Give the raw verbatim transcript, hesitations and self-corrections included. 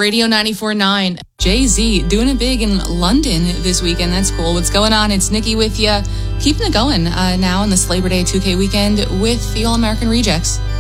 Radio ninety-four point nine. Jay-Z doing it big in London this weekend. That's cool. What's going on? It's Nikki with you. Keeping it going uh, now on this Labor Day two K weekend with the All-American Rejects.